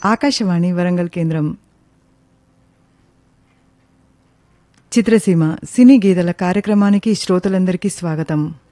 ఆకాశవాణి వరంగల్ కేంద్రం చిత్రసీమ సినీ గీతల కార్యక్రమానికి శ్రోతలందరికీ స్వాగతం.